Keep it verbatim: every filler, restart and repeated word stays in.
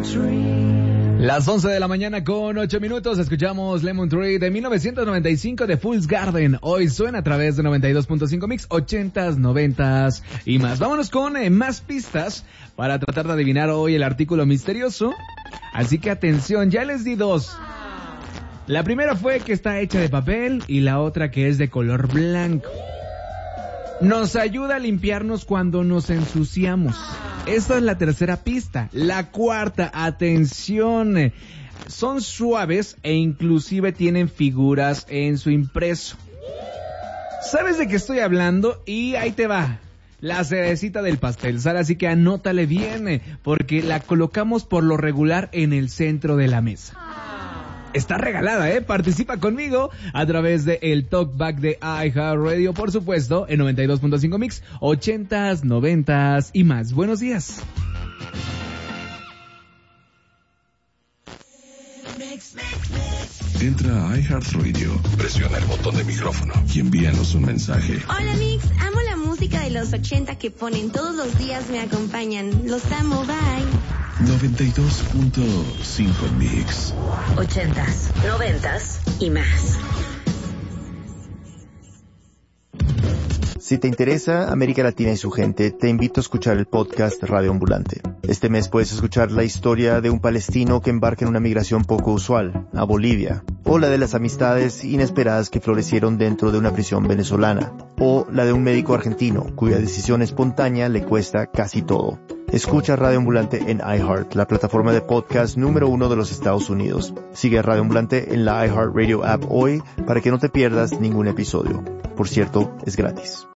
Las once de la mañana con ocho minutos, escuchamos Lemon Tree de mil novecientos noventa y cinco de Fool's Garden. Hoy suena a través de noventa y dos punto cinco Mix, ochentas, noventas y más. Vámonos con eh, más pistas para tratar de adivinar hoy el artículo misterioso. Así que atención, ya les di dos. La primera fue que está hecha de papel y la otra que es de color blanco. Nos ayuda a limpiarnos cuando nos ensuciamos. Esta es la tercera pista. La cuarta, atención, son suaves e inclusive tienen figuras en su impreso. ¿Sabes de qué estoy hablando? Y ahí te va. La cerecita del pastel, Sara, así que anótale bien, porque la colocamos por lo regular en el centro de la mesa. Está regalada, ¿eh? Participa conmigo a través de el Talkback de iHeartRadio, por supuesto, en noventa y dos punto cinco Mix, ochentas, noventas y más. Buenos días. Entra a iHeartRadio, presiona el botón de micrófono y envíanos un mensaje. Hola Mix, amo la música de los ochenta que ponen todos los días, me acompañan. Los amo, bye. noventa y dos punto cinco Mix. Ochentas, noventas y más. Si te interesa América Latina y su gente, te invito a escuchar el podcast Radio Ambulante. Este mes puedes escuchar la historia de un palestino que embarca en una migración poco usual, a Bolivia, o la de las amistades inesperadas que florecieron dentro de una prisión venezolana, o la de un médico argentino cuya decisión espontánea le cuesta casi todo. Escucha Radio Ambulante en iHeart, la plataforma de podcast número uno de los Estados Unidos. Sigue a Radio Ambulante en la iHeartRadio app hoy para que no te pierdas ningún episodio. Por cierto, es gratis.